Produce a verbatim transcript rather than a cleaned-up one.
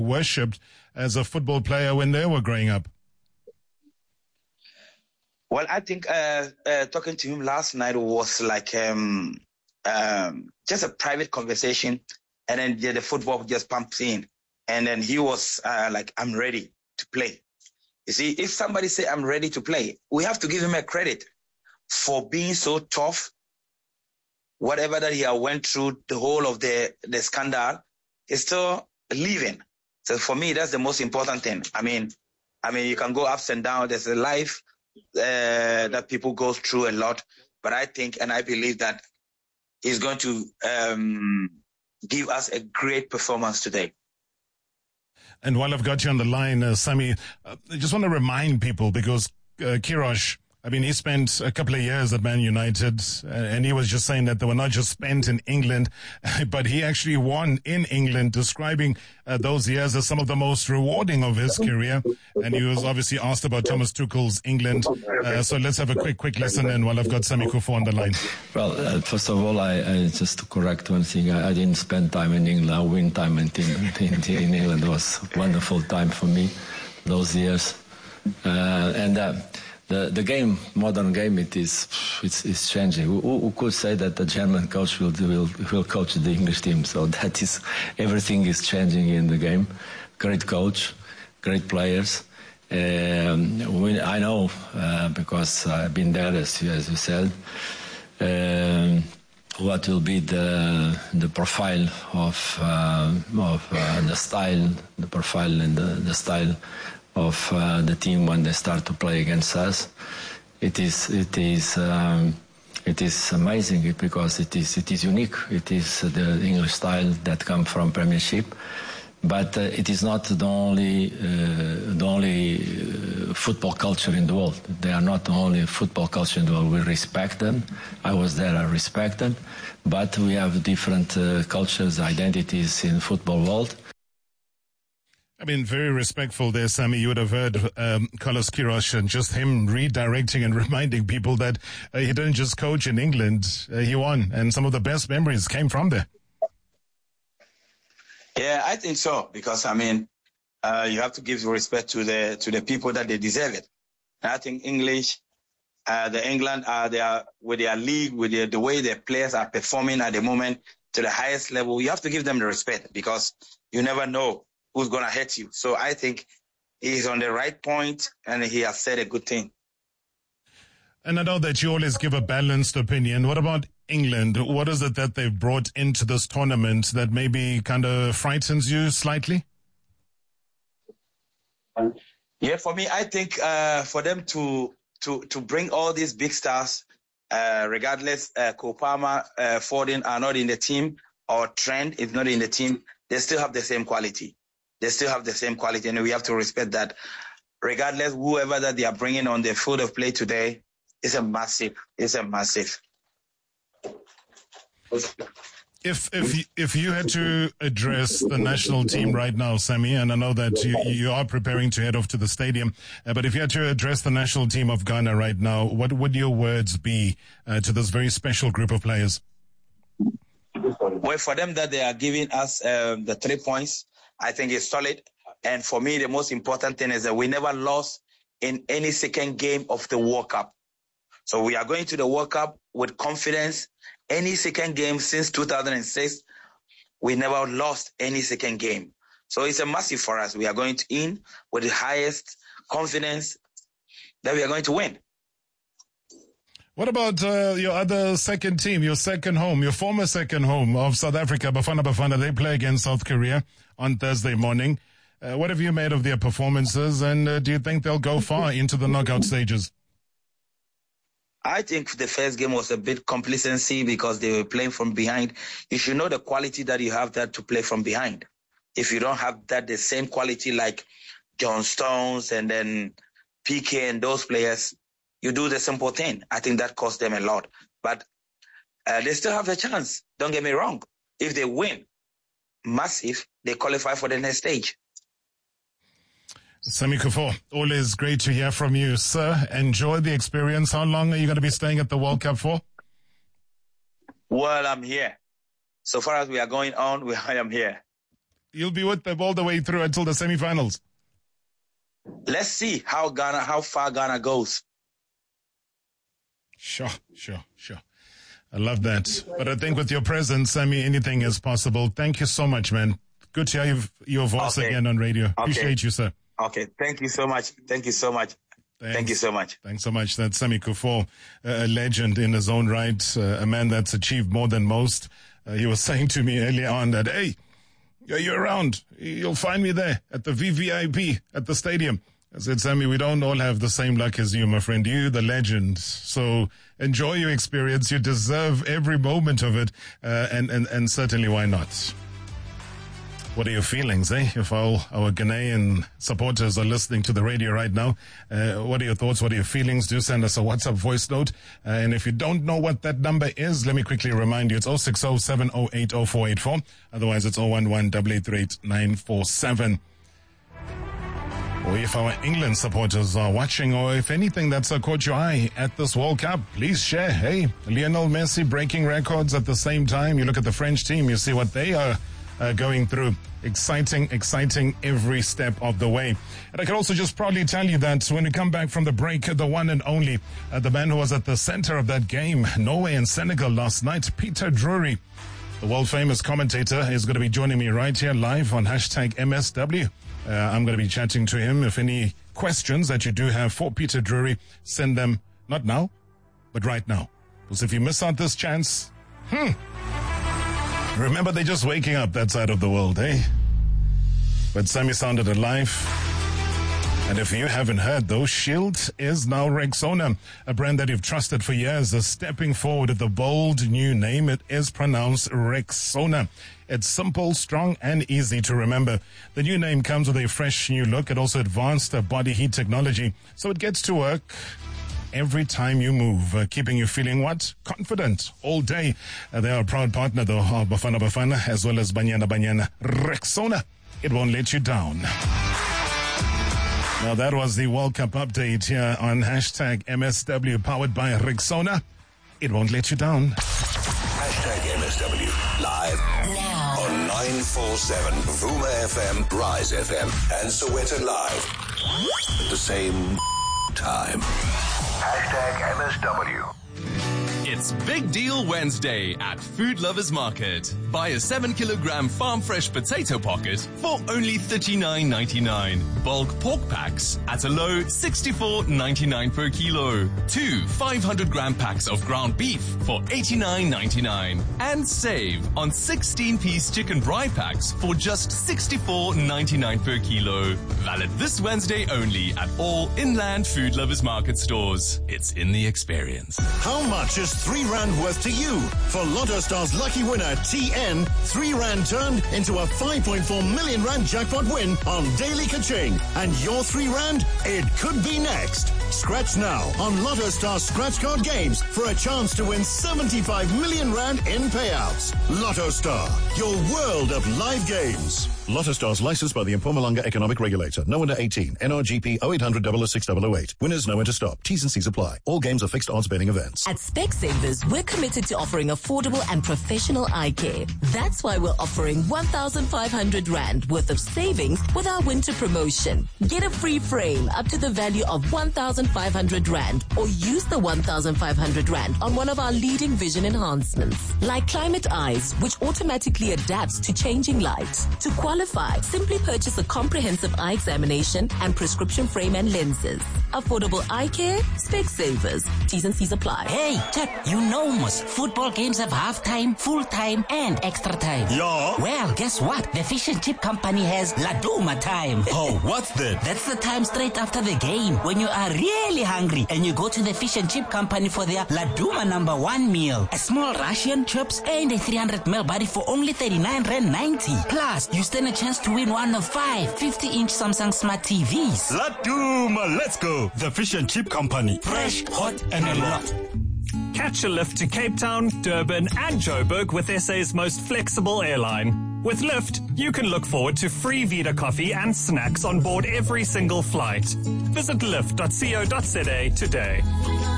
worshipped as a football player when they were growing up? Well, I think uh, uh, talking to him last night was like um, um, just a private conversation, and then yeah, the football just pumped in, and then he was uh, like, "I'm ready to play." You see, if somebody say, "I'm ready to play," we have to give him a credit for being so tough. Whatever that he went through, the whole of the, the scandal, he's still living. So for me, that's the most important thing. I mean, I mean, you can go ups and downs. There's a life uh, that people go through a lot. But I think and I believe that he's going to um, give us a great performance today. And while I've got you on the line, uh, Sammy, uh, I just want to remind people, because uh, Queiroz, I mean, he spent a couple of years at Man United, uh, and he was just saying that they were not just spent in England, but he actually won in England, describing uh, those years as some of the most rewarding of his career. And he was obviously asked about Thomas Tuchel's England. Uh, so let's have a quick, quick listen in while I've got Sammy Kuffour on the line. Well, uh, first of all, I, I just to correct one thing, I, I didn't spend time in England. I win time in, in, in England. It was a wonderful time for me, those years. Uh, and uh, The, the game, modern game, it is it's, it's changing. Who, who could say that the German coach will, will will coach the English team? So that is, everything is changing in the game. Great coach, great players. Um, we, I know uh, because I've been there, as you, as you said. Um, what will be the the profile of uh, of uh, the style, the profile and the, the style of uh, the team when they start to play against us. It is it is um, it is amazing because it is it is unique. It is the English style that comes from Premiership, but uh, it is not the only uh, the only uh, football culture in the world. They are not the only football culture in the world. We respect them. I was there. I respect them, but we have different uh, cultures, identities in the football world. I mean, very respectful there, Sammy. You would have heard um, Carlos Queiroz and just him redirecting and reminding people that uh, he didn't just coach in England, uh, he won. And some of the best memories came from there. Yeah, I think so. Because, I mean, uh, you have to give respect to the to the people that they deserve it. And I think English, uh, the England, uh, they are, with their league, with their, the way their players are performing at the moment to the highest level, you have to give them the respect because you never know who's going to hurt you. So I think he's on the right point and he has said a good thing. And I know that you always give a balanced opinion. What about England? What is it that they've brought into this tournament that maybe kind of frightens you slightly? Yeah, for me, I think uh, for them to, to, to bring all these big stars, uh, regardless, uh, Kopama, uh, Foden are not in the team or Trent is not in the team, they still have the same quality. They still have the same quality, and we have to respect that. Regardless, whoever that they are bringing on the field of play today is a massive, is a massive. If if you, if you had to address the national team right now, Sammy, and I know that you you are preparing to head off to the stadium, uh, but if you had to address the national team of Ghana right now, what would your words be uh, to this very special group of players? Well, for them that they are giving us um, the three points, I think it's solid. And for me, the most important thing is that we never lost in any second game of the World Cup. So we are going to the World Cup with confidence. Any second game since two thousand six, we never lost any second game. So it's a massive for us. We are going to in with the highest confidence that we are going to win. What about uh, your other second team, your second home, your former second home of South Africa, Bafana Bafana? They play against South Korea on Thursday morning. Uh, what have you made of their performances, and uh, do you think they'll go far into the knockout stages? I think the first game was a bit complacency because they were playing from behind. You should know the quality that you have that to play from behind. If you don't have that, the same quality like John Stones and then P K and those players, you do the simple thing. I think that cost them a lot. But uh, they still have a chance. Don't get me wrong. If they win, massive, they qualify for the next stage. Sammy Kuffour, always great to hear from you, sir. Enjoy the experience. How long are you going to be staying at the World Cup for? Well, I'm here. So far as we are going on, we, I am here. you'll be with them all the way through until the semi-finals. Let's see how Ghana, how far Ghana goes. Sure, sure, sure. I love that. But I think with your presence, Sammy, anything is possible. Thank you so much, man. Good to hear your voice okay. again on radio. Okay. Appreciate you, sir. Okay, thank you so much. Thank you so much. Thanks. Thank you so much. Thanks so much. That's Sammy Kufuor, a legend in his own right, uh, a man that's achieved more than most. Uh, he was saying to me earlier on that, hey, are you around? You'll find me there at the V V I P at the stadium. I said, Sammy, we don't all have the same luck as you, my friend. You, the legend. So enjoy your experience. You deserve every moment of it. Uh, and, and, and certainly why not? What are your feelings, eh? If all our Ghanaian supporters are listening to the radio right now, uh, what are your thoughts? What are your feelings? Do send us a WhatsApp voice note. Uh, and if you don't know what that number is, let me quickly remind you. It's oh six oh, seven oh eight, oh four eight four. Otherwise, it's oh one one, eight eight three eight, nine four seven. Or if our England supporters are watching, or if anything that's uh, caught your eye at this World Cup, please share. Hey, Lionel Messi breaking records at the same time. You look at the French team, you see what they are Uh, going through. Exciting, exciting every step of the way. And I can also just proudly tell you that when we come back from the break, the one and only, uh, the man who was at the center of that game, Norway and Senegal last night, Peter Drury, the world-famous commentator, is going to be joining me right here live on hashtag M S W. Uh, I'm going to be chatting to him. If any questions that you do have for Peter Drury, send them, not now, but right now. Because if you miss out this chance, hmm, remember, they're just waking up that side of the world, eh? But Sammy sounded alive. And if you haven't heard, though, Shield is now Rexona, a brand that you've trusted for years, is stepping forward with a bold new name. It is pronounced Rexona. It's simple, strong, and easy to remember. The new name comes with a fresh new look and also advanced body heat technology, so it gets to work every time you move, uh, keeping you feeling what? Confident all day. Uh, they are a proud partner, though, of Bafana Bafana, as well as Banyana Banyana. Rexona, it won't let you down. Now, that was the World Cup update here on hashtag M S W, powered by Rexona. It won't let you down. Hashtag M S W, live now on nine forty-seven, Vuma F M, Rise F M, and Soweto Live. At the same time. Hashtag M S W. It's Big Deal Wednesday at Food Lovers Market. Buy a seven kilogram farm fresh potato pocket for only thirty-nine ninety-nine. Bulk pork packs at a low sixty-four ninety-nine per kilo. Two five hundred gram packs of ground beef for eighty-nine ninety-nine. And save on sixteen piece chicken braai packs for just sixty-four ninety-nine per kilo. Valid this Wednesday only at all Inland Food Lovers Market stores. It's in the experience. How much is three rand worth to you? For Lotto Star's lucky winner, T N, three rand turned into a five point four million rand jackpot win on Daily Kaching. And your three rand, it could be next. Scratch now on Lotto Star's scratch card games for a chance to win seventy-five million rand in payouts. Lotto Star, your world of live games. Lotto Stars licensed by the Mpumalanga Economic Regulator. No under eighteen. N R G P oh eight hundred, double oh six, double oh eight. Winners know when to stop. T's and C's apply. All games are fixed odds betting events. At Specsavers, we're committed to offering affordable and professional eye care. That's why we're offering one thousand five hundred rand worth of savings with our winter promotion. Get a free frame up to the value of one thousand five hundred rand, or use the one thousand five hundred rand on one of our leading vision enhancements, like Climate Eyes, which automatically adapts to changing light. To qualify, simply purchase a comprehensive eye examination and prescription frame and lenses. Affordable eye care, Specsavers. T's and C's apply. Hey, check. You know most football games have half-time, full-time, and extra time. Yeah. Well, guess what? The Fish and Chip Company has Laduma time. Oh, what's that? That's the time straight after the game when you are really hungry and you go to the Fish and Chip Company for their Laduma number one meal. A small Russian chips and a three hundred milliliter body for only thirty-nine rand ninety. Plus, you stand a chance to win one of five fifty inch Samsung Smart T Vs. Laduma, let's go. The Fish and Chip Company. Fresh, hot, and a lot. Catch a lift to Cape Town, Durban, and Joburg with S A's most flexible airline. With Lyft, you can look forward to free Vita coffee and snacks on board every single flight. Visit lyft dot co dot za today.